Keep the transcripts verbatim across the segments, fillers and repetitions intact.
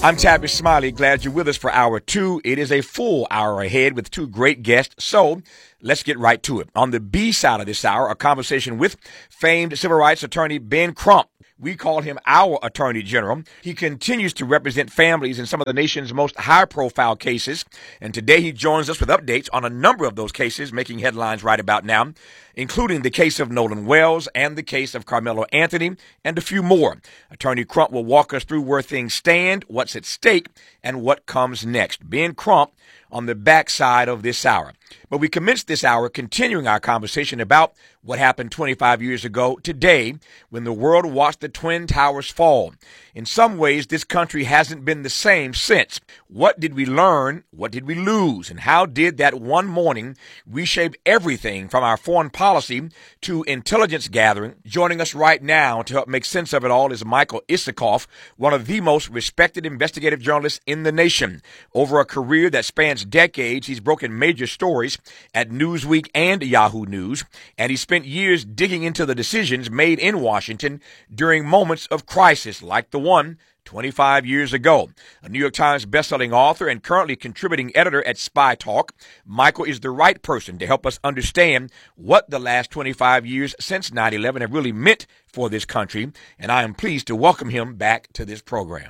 I'm Tavis Smiley. Glad you're with us for hour two. It is a full hour ahead with two great guests. So let's get right to it. On the B side of this hour, a conversation with famed civil rights attorney Ben Crump. We call him our Attorney General. He continues to represent families in some of the nation's most high-profile cases. And today he joins us with updates on a number of those cases making headlines right about now, including the case of Nolan Wells and the case of Carmelo Anthony and a few more. Attorney Crump will walk us through where things stand, what's at stake, and what comes next. Ben Crump on the backside of this hour. But we commenced this hour continuing our conversation about what happened twenty-five years ago today when the world watched the Twin Towers fall. In some ways, this country hasn't been the same since. What did we learn? What did we lose? And how did that one morning reshape everything from our foreign policy to intelligence gathering? Joining us right now to help make sense of it all is Michael Isikoff, one of the most respected investigative journalists in the nation. Over a career that spans decades, he's broken major stories at Newsweek and Yahoo News, and he spent years digging into the decisions made in Washington during moments of crisis like the one twenty-five years ago. A New York Times bestselling author and currently contributing editor at Spy Talk, Michael is the right person to help us understand what the last twenty-five years since nine eleven have really meant for this country, and I am pleased to welcome him back to this program.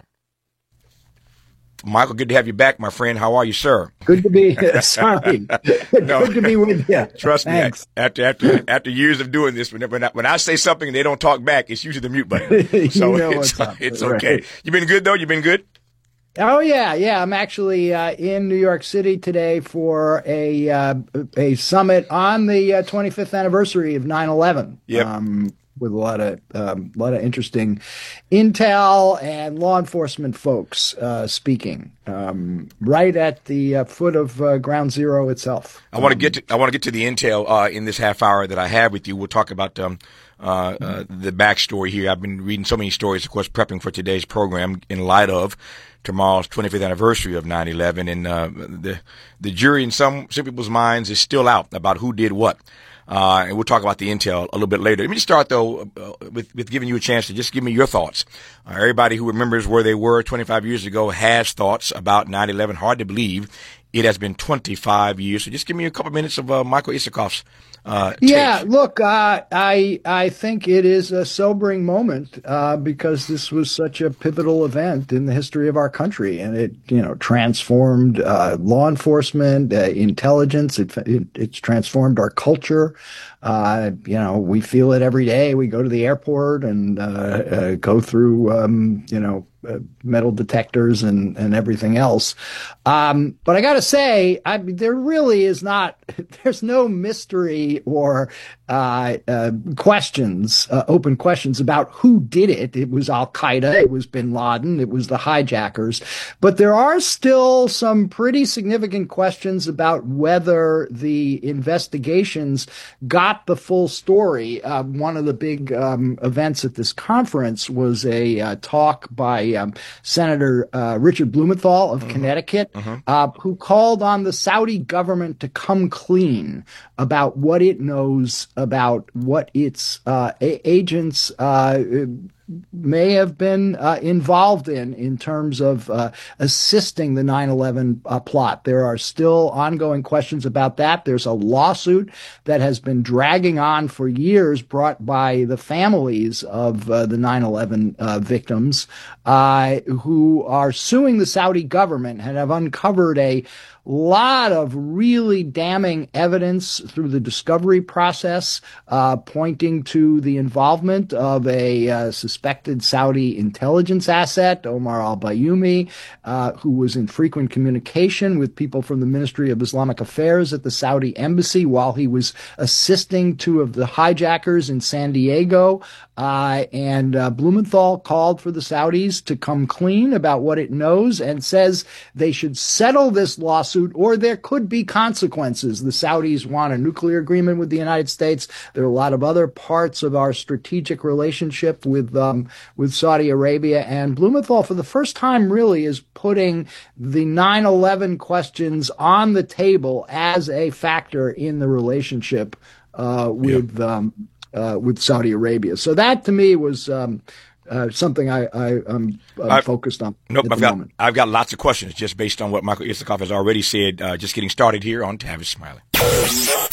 Michael, good to have you back, my friend. How are you, sir? Good to be here. Sorry. no, good to be with you. Trust Thanks. me, after after after years of doing this, when, when, I, when I say something and they don't talk back, it's usually the mute button. So you know it's, what's it's up. okay. Right. You been good, though? You been good? Oh, yeah. Yeah. I'm actually uh, in New York City today for a uh, a summit on the uh, twenty-fifth anniversary of nine eleven. Yep. Um, with a lot of um, a lot of interesting intel and law enforcement folks uh, speaking um, right at the uh, foot of uh, Ground Zero itself. I want to get to I want to get to the intel uh, in this half hour that I have with you. We'll talk about um, uh, uh, the backstory here. I've been reading so many stories, of course, prepping for today's program in light of tomorrow's twenty-fifth anniversary of nine eleven, and uh, the the jury in some some people's minds is still out about who did what. Uh, and we'll talk about the intel a little bit later. Let me start, though, uh, with, with giving you a chance to just give me your thoughts. Uh, everybody who remembers where they were twenty-five years ago has thoughts about nine eleven. Hard to believe it has been twenty-five years. So just give me a couple minutes of uh, Michael Isikoff's uh, take. Yeah, look, uh, I I think it is a sobering moment uh, because this was such a pivotal event in the history of our country, and it you know transformed uh, law enforcement, uh, intelligence. It, it it's transformed our culture. Uh, you know, we feel it every day. We go to the airport and uh, uh, go through um, you know. Uh, metal detectors and, and everything else. Um, but I got to say, I mean, there really is not, there's no mystery or uh, uh, questions, uh, open questions about who did it. It was Al-Qaeda, it was bin Laden, it was the hijackers. But there are still some pretty significant questions about whether the investigations got the full story. Uh, one of the big um, events at this conference was a uh, talk by Um, Senator uh, Richard Blumenthal of mm-hmm. Connecticut, mm-hmm. Uh, who called on the Saudi government to come clean about what it knows about what its uh, a- agents uh, may have been uh, involved in in terms of uh, assisting the nine eleven uh, plot. There are still ongoing questions about that. There's a lawsuit that has been dragging on for years brought by the families of uh, the nine eleven uh, victims uh, who are suing the Saudi government and have uncovered a lot of really damning evidence through the discovery process, uh, pointing to the involvement of a uh, suspected Saudi intelligence asset, Omar al-Bayoumi, uh, who was in frequent communication with people from the Ministry of Islamic Affairs at the Saudi embassy while he was assisting two of the hijackers in San Diego. Uh, and uh, Blumenthal called for the Saudis to come clean about what it knows and says they should settle this lawsuit or there could be consequences. The Saudis want a nuclear agreement with the United States. There are a lot of other parts of our strategic relationship with um, with Saudi Arabia. And Blumenthal, for the first time, really is putting the nine eleven questions on the table as a factor in the relationship uh, with yep. um, uh, with Saudi Arabia. So that, to me, was um, uh, something I, I I'm, I'm I, focused on. Nope, at I've the got moment. I've got lots of questions just based on what Michael Isikoff has already said. Uh, just getting started here on Tavis Smiley.